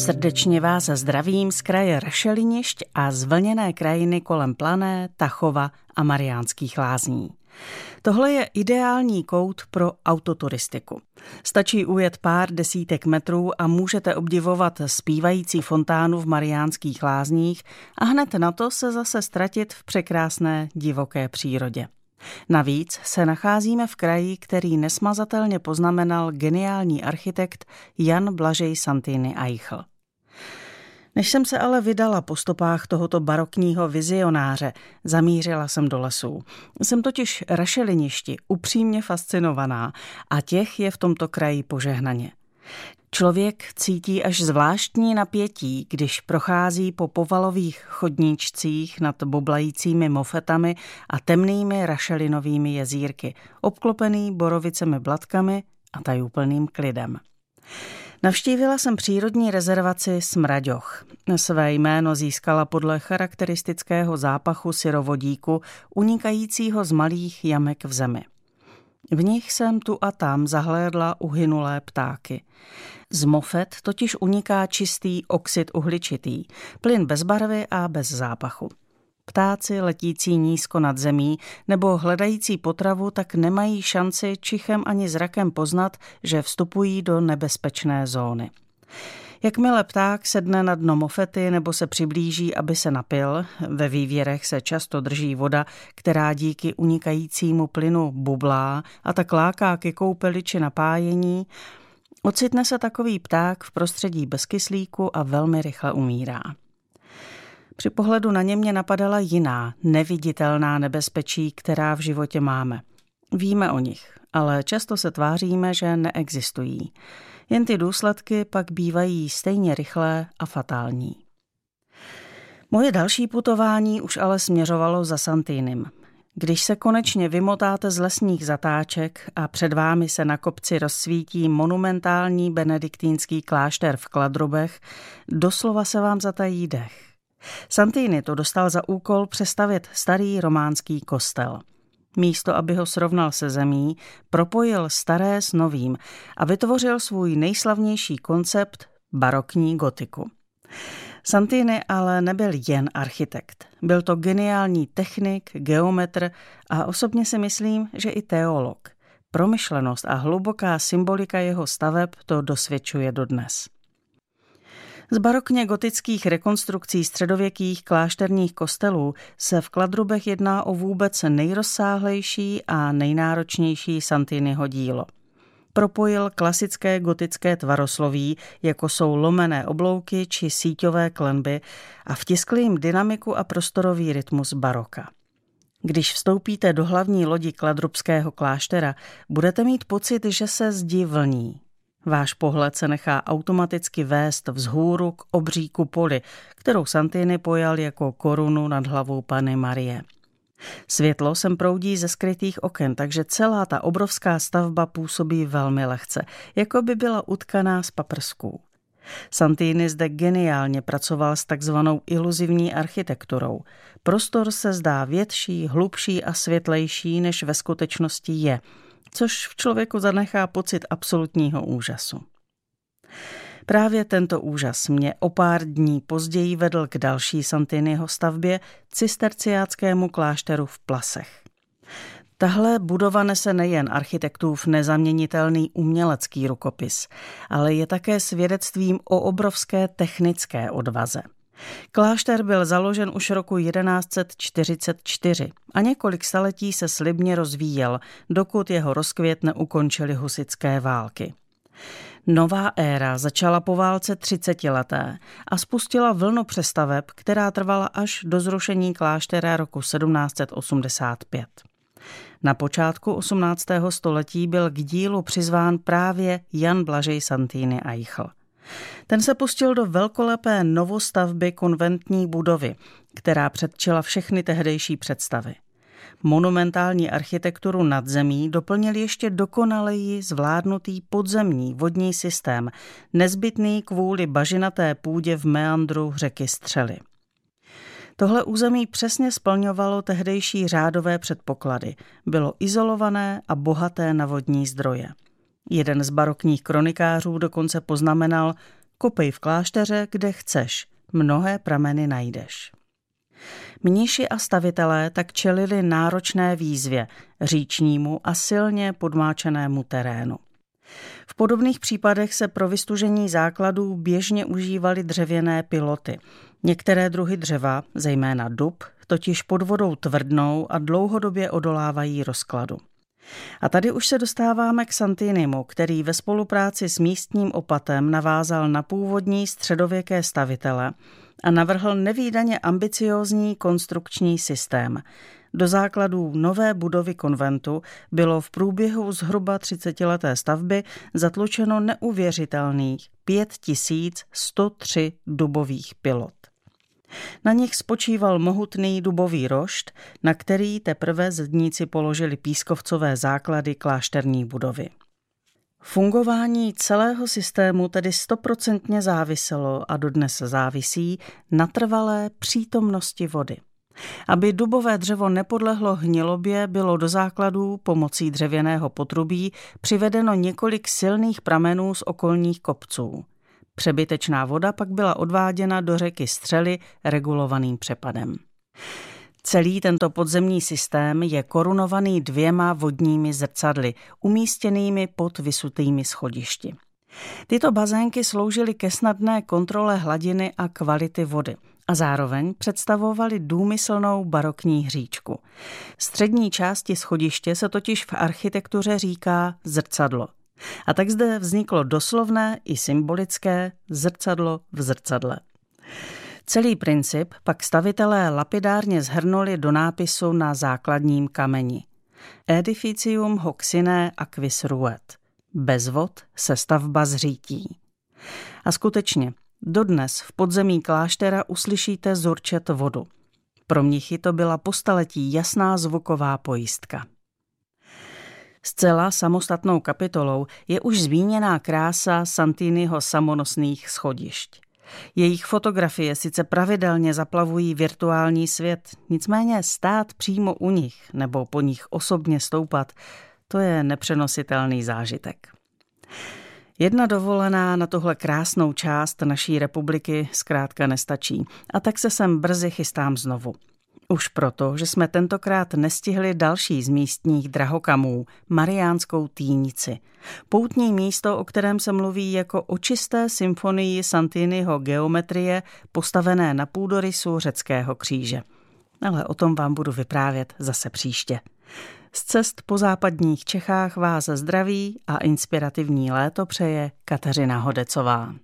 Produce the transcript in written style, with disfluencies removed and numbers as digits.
Srdečně vás zdravím z kraje Rašelinišť a z vlněné krajiny kolem Plané, Tachova a Mariánských Lázní. Tohle je ideální kout pro autoturistiku. Stačí ujet pár desítek metrů a můžete obdivovat zpívající fontánu v Mariánských Lázních a hned na to se zase ztratit v překrásné divoké přírodě. Navíc se nacházíme v kraji, který nesmazatelně poznamenal geniální architekt Jan Blažej Santini Eichl. Než jsem se ale vydala po stopách tohoto barokního vizionáře, zamířila jsem do lesů. Jsem totiž rašeliništi upřímně fascinovaná a těch je v tomto kraji požehnaně. Člověk cítí až zvláštní napětí, když prochází po povalových chodníčcích nad boblajícími mofetami a temnými rašelinovými jezírky, obklopený borovicemi blatkami a tajuplným klidem. Navštívila jsem přírodní rezervaci Smraďoch. Své jméno získala podle charakteristického zápachu syrovodíku unikajícího z malých jamek v zemi. V nich jsem tu a tam zahlédla uhynulé ptáky. Z mofet totiž uniká čistý oxid uhličitý, plyn bez barvy a bez zápachu. Ptáci letící nízko nad zemí nebo hledající potravu tak nemají šanci čichem ani zrakem poznat, že vstupují do nebezpečné zóny. Jakmile pták sedne na dno mofety nebo se přiblíží, aby se napil, ve vývěrech se často drží voda, která díky unikajícímu plynu bublá a tak láká ke koupeli či napájení, ocitne se takový pták v prostředí bez kyslíku a velmi rychle umírá. Při pohledu na ně mě napadala jiná, neviditelná nebezpečí, která v životě máme. Víme o nich, ale často se tváříme, že neexistují. Jen ty důsledky pak bývají stejně rychlé a fatální. Moje další putování už ale směřovalo za Santinem. Když se konečně vymotáte z lesních zatáček a před vámi se na kopci rozsvítí monumentální benediktínský klášter v Kladrubech, doslova se vám zatají dech. Santini to dostal za úkol přestavět starý románský kostel. Místo, aby ho srovnal se zemí, propojil staré s novým a vytvořil svůj nejslavnější koncept barokní gotiku. Santini ale nebyl jen architekt. Byl to geniální technik, geometr a osobně si myslím, že i teolog. Promyšlenost a hluboká symbolika jeho staveb to dosvědčuje dodnes. Z barokně gotických rekonstrukcí středověkých klášterních kostelů se v Kladrubech jedná o vůbec nejrozsáhlejší a nejnáročnější Santiniho dílo. Propojil klasické gotické tvarosloví, jako jsou lomené oblouky či síťové klenby, a vtiskl jim dynamiku a prostorový rytmus baroka. Když vstoupíte do hlavní lodi Kladrubského kláštera, budete mít pocit, že se zdi vlní. Váš pohled se nechá automaticky vést vzhůru k obří kupoli, kterou Santini pojal jako korunu nad hlavou Panny Marie. Světlo sem proudí ze skrytých oken, takže celá ta obrovská stavba působí velmi lehce, jako by byla utkaná z paprsků. Santini zde geniálně pracoval s takzvanou iluzivní architekturou. Prostor se zdá větší, hlubší a světlejší, než ve skutečnosti je, což v člověku zanechá pocit absolutního úžasu. Právě tento úžas mě o pár dní později vedl k další Santiniho stavbě, cisterciáckému klášteru v Plasech. Tahle budova nese nejen architektův nezaměnitelný umělecký rukopis, ale je také svědectvím o obrovské technické odvaze. Klášter byl založen už roku 1144 a několik staletí se slibně rozvíjel, dokud jeho rozkvět neukončily husitské války. Nová éra začala po válce 30leté a spustila vlnu přestaveb, která trvala až do zrušení kláštera roku 1785. Na počátku 18. století byl k dílu přizván právě Jan Blažej Santini Eichl. Ten se pustil do velkolepé novostavby konventní budovy, která předčila všechny tehdejší představy. Monumentální architekturu nad zemí doplnil ještě dokonaleji zvládnutý podzemní vodní systém, nezbytný kvůli bažinaté půdě v meandru řeky Střely. Tohle území přesně splňovalo tehdejší řádové předpoklady. Bylo izolované a bohaté na vodní zdroje. Jeden z barokních kronikářů dokonce poznamenal: Kopej v klášteře, kde chceš, mnohé prameny najdeš. Mniši a stavitelé tak čelili náročné výzvě, říčnímu a silně podmáčenému terénu. V podobných případech se pro vystužení základů běžně užívaly dřevěné piloty. Některé druhy dřeva, zejména dub, totiž pod vodou tvrdnou a dlouhodobě odolávají rozkladu. A tady už se dostáváme k Santinimu, který ve spolupráci s místním opatem navázal na původní středověké stavitele a navrhl nevídaně ambiciózní konstrukční systém. Do základů nové budovy konventu bylo v průběhu zhruba 30leté stavby zatlučeno neuvěřitelných 5103 dubových pilot. Na nich spočíval mohutný dubový rošt, na který teprve zedníci položili pískovcové základy klášterní budovy. Fungování celého systému tedy 100% záviselo a dodnes závisí na trvalé přítomnosti vody. Aby dubové dřevo nepodlehlo hnilobě, bylo do základů pomocí dřevěného potrubí přivedeno několik silných pramenů z okolních kopců. Přebytečná voda pak byla odváděna do řeky Střely regulovaným přepadem. Celý tento podzemní systém je korunovaný 2 vodními zrcadly, umístěnými pod vysutými schodišti. Tyto bazénky sloužily ke snadné kontrole hladiny a kvality vody a zároveň představovaly důmyslnou barokní hříčku. Střední části schodiště se totiž v architektuře říká zrcadlo. A tak zde vzniklo doslovné i symbolické zrcadlo v zrcadle. Celý princip pak stavitelé lapidárně shrnuli do nápisu na základním kameni. Edificium hoc sine aquis ruet. Bez vod se stavba zřítí. A skutečně, dodnes v podzemí kláštera uslyšíte zurčet vodu. Pro mnichy to byla po staletí jasná zvuková pojistka. Zcela samostatnou kapitolou je už zmíněná krása Santiniho samonosných schodišť. Jejich fotografie sice pravidelně zaplavují virtuální svět, nicméně stát přímo u nich nebo po nich osobně stoupat, to je nepřenositelný zážitek. Jedna dovolená na tuhle krásnou část naší republiky zkrátka nestačí a tak se sem brzy chystám znovu. Už proto, že jsme tentokrát nestihli další z místních drahokamů, Mariánskou Týnici. Poutní místo, o kterém se mluví jako o čisté symfonii Santiniho geometrie, postavené na půdorysu řeckého kříže. Ale o tom vám budu vyprávět zase příště. Z cest po západních Čechách vás zdraví a inspirativní léto přeje Kateřina Hodecová.